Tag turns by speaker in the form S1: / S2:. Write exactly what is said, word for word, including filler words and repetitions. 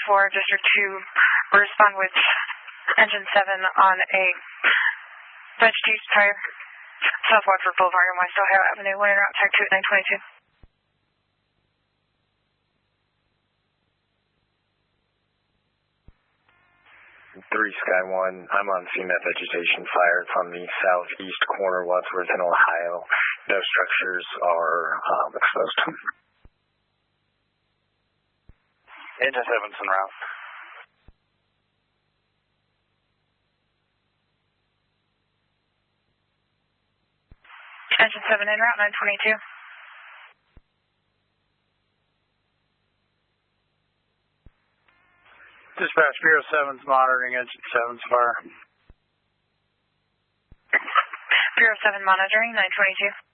S1: four, District two, respond with engine seven on a vegetation tire, South Watford Boulevard and West Ohio Avenue, winning route tag two at nine twenty-two.
S2: three Sky one, I'm on scene at vegetation fire. It's on the southeast corner, Wadsworth and Ohio. No structures are um, exposed.
S3: Engine seven's en route.
S1: Engine seven en route, nine twenty-two.
S4: Dispatch, Bureau seven's monitoring engine seven's fire.
S1: Bureau seven monitoring, nine twenty-two.